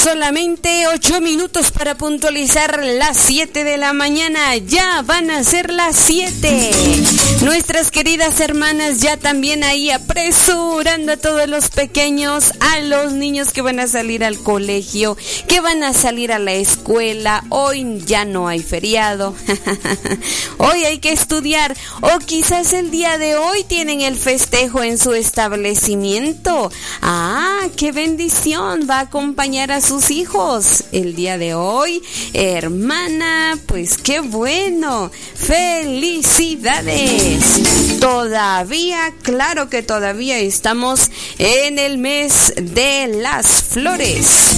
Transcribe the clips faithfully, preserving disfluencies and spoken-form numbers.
Solamente ocho minutos para puntualizar las siete de la mañana. Ya van a ser las siete. Nuestras queridas hermanas ya también ahí apresurando a todos los pequeños, a los niños que van a salir al colegio, que van a salir a la escuela. Hoy ya no hay feriado. Hoy hay que estudiar. O quizás el día de hoy tienen el festejo en su establecimiento. Ah, qué bendición. Va a acompañar a su sus hijos el día de hoy, hermana, pues qué bueno, felicidades. Todavía, claro que todavía estamos en el mes de las flores.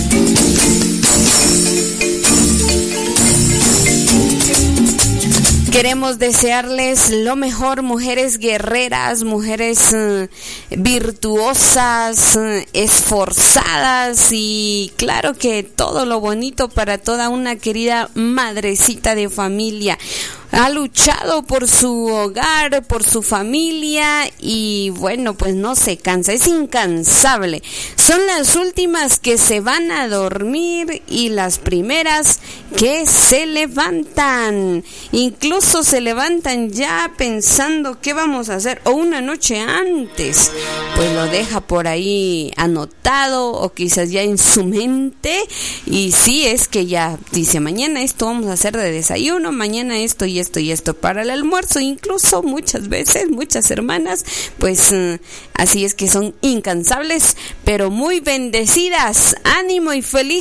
Queremos desearles lo mejor, mujeres guerreras, mujeres uh, virtuosas, uh, esforzadas y claro que todo lo bonito para toda una querida madrecita de familia. Ha luchado por su hogar, por su familia y bueno, pues no se cansa, es incansable. Son las últimas que se van a dormir y las primeras que se levantan. Incluso se levantan ya pensando qué vamos a hacer o una noche antes. Pues lo deja por ahí anotado o quizás ya en su mente y sí, es que ya dice mañana esto vamos a hacer de desayuno, mañana esto y esto y esto para el almuerzo. Incluso muchas veces, muchas hermanas, pues uh, así es que son incansables, pero muy bendecidas. Ánimo y feliz